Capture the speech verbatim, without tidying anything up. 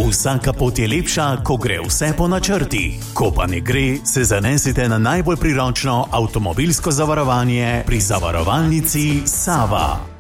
Vsaka pot je lepša, ko gre vse po načrti. Ko pa ne gre, se zanesite na najbolj priročno avtomobilsko zavarovanje pri zavarovalnici Sava.